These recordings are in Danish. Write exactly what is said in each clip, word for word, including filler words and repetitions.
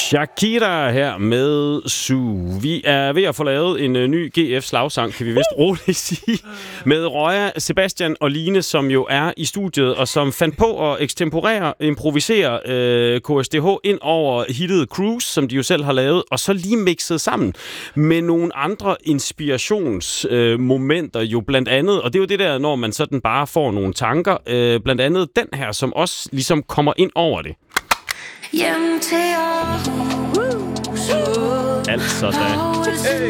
Shakira her med Su. Vi er ved at få lavet en uh, ny G F-slagsang, kan vi vist roligt sige, med Røya, Sebastian og Line, som jo er i studiet, og som fandt på at ekstemporere, improvisere uh, K S D H ind over hittet Cruise, som de jo selv har lavet, og så lige mixet sammen med nogle andre inspirationsmomenter, uh, jo blandt andet, og det er jo det der, når man sådan bare får nogle tanker, uh, blandt andet den her, som også ligesom kommer ind over det. Hjem til Aarhus. Altså da. Hey.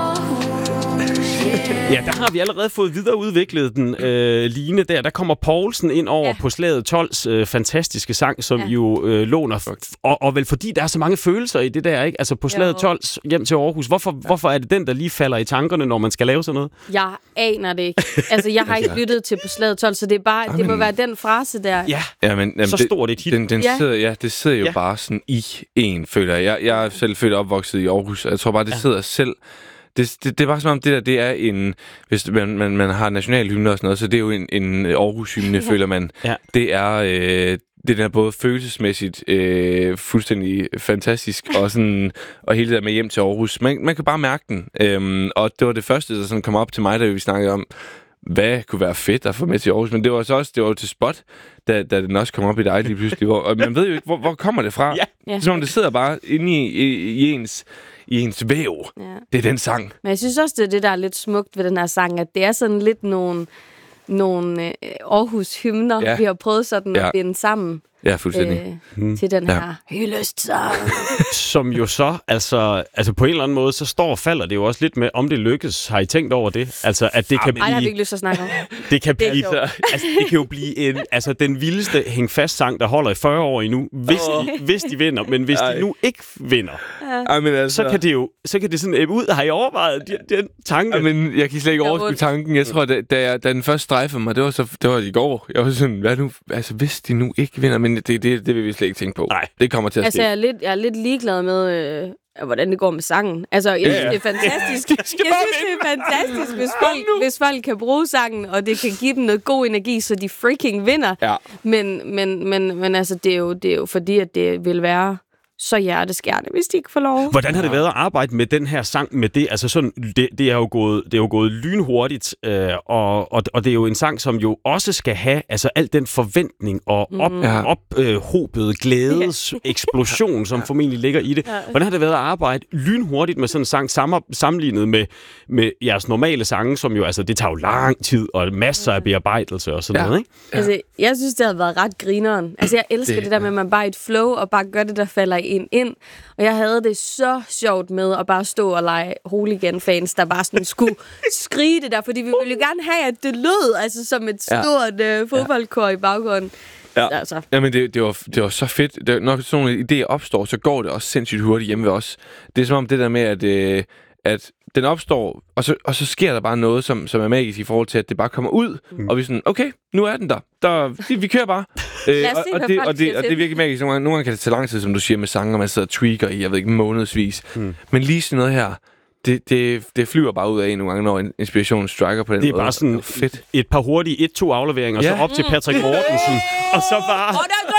Ja, der har vi allerede fået videreudviklet den øh, Line der. Der kommer Poulsen ind over ja. på Slaget tolvs øh, fantastiske sang, som ja. jo øh, låner. F- og, og vel fordi der er så mange følelser i det der, ikke? Altså på Slaget tolvs hjem til Aarhus. Hvorfor, ja. hvorfor er det den, der lige falder i tankerne, når man skal lave sådan noget? Jeg aner det ikke. Altså, jeg har ikke lyttet til på Slaget tolv, så det er bare, Amen. det må være den frase der. Ja, ja men, jamen, så det, stort et hit. Den, den ja. sidder, ja, det sidder jo ja. bare sådan i en, føler jeg. Jeg, jeg er selv født og opvokset i Aarhus, og jeg tror bare, det ja. sidder selv. Det, det, det er bare som om, det der, det er en... Hvis man, man, man har nationalhymne og sådan noget, så det er jo en, en Aarhus-hymne, ja. føler man. Ja. Det er... Øh, det der både følelsesmæssigt øh, fuldstændig fantastisk, og, sådan, og hele det der med hjem til Aarhus. Man, man kan bare mærke den. Øhm, og det var det første, der sådan kom op til mig, da vi snakkede om, hvad kunne være fedt at få med til Aarhus. Men det var så også det var til spot, da, da den også kom op i dig lige pludselig. Hvor, og man ved jo ikke, hvor, hvor kommer det fra? Ja. Ja. Som det sidder bare inde i, i, i ens... i ens væv. Ja. Det er den sang. Men jeg synes også, det er det, der er lidt smukt ved den her sang, at det er sådan lidt nogle, nogle øh, Aarhus-hymner, ja. vi har prøvet sådan ja. at binde sammen. Ja, fuldstændig. Øh, hmm. Til den her ja. hyldestsang. Som jo så, altså, altså på en eller anden måde, så står og falder det jo også lidt med, om det lykkes. Har I tænkt over det? Altså, at det kan blive... Ej, jeg har ikke lyst til at snakke om. Det kan blive... Det, altså, det kan jo blive en, altså, den vildeste hæng fast sang, der holder i fyrre år endnu, hvis, oh. de, hvis de vinder. Men hvis Ej. de nu ikke vinder, ja. men altså... så kan det jo så kan det sådan æbbe ud. Har I overvejet den, den tanke? Ja, men jeg kan slet ikke overskue tanken. Jeg tror, da, da, jeg, da den først strejfede mig, det var, så, det var i går. Jeg var sådan, hvad nu? Altså, hvis de nu ikke vinder, men det, det, det vil vi slet ikke tænke på. Nej, det kommer til at ske. Altså, jeg er lidt, jeg er lidt ligeglad med, øh, hvordan det går med sangen. Altså, jeg synes, ja, ja. det er fantastisk. jeg synes, det er fantastisk, hvis folk, hvis folk kan bruge sangen, og det kan give dem noget god energi, så de freaking vinder. Ja. Men, men, men, men altså, det er, jo, det er jo fordi, at det vil være så hjerteskærende, hvis de ikke får lov. Hvordan har det været at arbejde med den her sang, med det? Altså sådan, det, det er jo gået, det er jo gået lynhurtigt, øh, og, og, og det er jo en sang, som jo også skal have altså al den forventning og op, mm. ophobede øh, glædes eksplosion, som formentlig ligger i det. Hvordan har det været at arbejde lynhurtigt med sådan en sang, sammenlignet med, med jeres normale sange, som jo altså, det tager jo lang tid, og masser af bearbejdelse og sådan ja. noget, ikke? Ja. Altså, jeg synes, det har været ret grineren. Altså, jeg elsker det, det der med, at man bare er et flow, og bare gør det, der falder en ind. Og jeg havde det så sjovt med at bare stå og lege hooligan-fans, der bare sådan skulle skrige det der, fordi vi ville jo gerne have, at det lød altså som et stort ja. øh, fodboldkor i baggrunden. Ja, altså. Jamen det, det, var, det var så fedt. Det, når sådan nogle idéer opstår, så går det også sindssygt hurtigt hjemme ved os. Det er som om det der med, at, øh, at den opstår, og så, og så sker der bare noget, som, som er magisk i forhold til, at det bare kommer ud, mm. og vi er sådan, okay, nu er den der. der vi, vi kører bare. øh, og, og, det, og, det, og det er virkelig magisk. Nogle gange, nogle gange kan det tage lang tid, som du siger, med sange, og man sidder og tweaker i, jeg ved ikke, månedsvis. Mm. Men lige sådan noget her, det, det, det flyver bare ud af en nogle gange, når inspirationen striker på den måde. Det er bare sådan fedt. Et par hurtige et-to afleveringer, ja. så op til Patrick Mortensen, og så bare...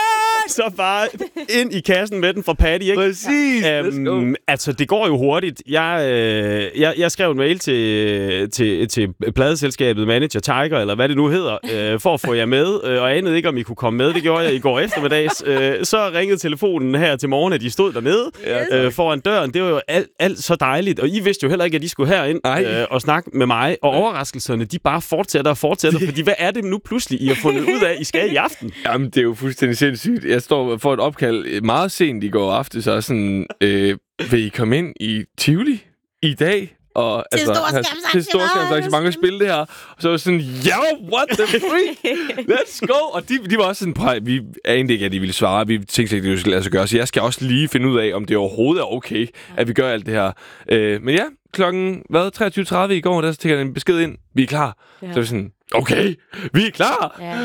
så bare ind i kassen med den fra Patty, ikke? Præcis. Um, altså, det går jo hurtigt. Jeg, øh, jeg, jeg skrev en mail til, til, til pladeselskabet Manager Tiger, eller hvad det nu hedder, øh, for at få jer med, øh, og anede ikke, om I kunne komme med. Det gjorde jeg i går eftermiddags. Øh, så ringede telefonen her til morgen, at de stod dernede ja, øh, foran døren. Det var jo alt, alt så dejligt, og I vidste jo heller ikke, at de skulle herind øh, og snakke med mig. Og overraskelserne, de bare fortsætter og fortsætter, fordi hvad er det nu pludselig, I har fundet ud af, I skal i aften? Jamen, det er jo fuldstændig sindssygt. Jeg står for et opkald meget sent i går aftes, så sådan, øh, vil I komme ind i Tivoli i dag? Og, til altså, storskærmsarrangement. Til storskærmsarrangement at spille det her. Og så var jeg sådan, ja, what the freak? Let's go! Og de, de var også sådan, prøv, vi anede ikke, at de ville svare. Vi tænkte ikke, at det skulle lade sig gøre. Så jeg skal også lige finde ud af, om det overhovedet er okay, at vi gør alt det her. Øh, men ja, klokken hvad, treogtyve tredive i går, der så tænker jeg en besked ind. Vi er klar. Ja. Så er vi sådan, okay, vi er klar! Ja.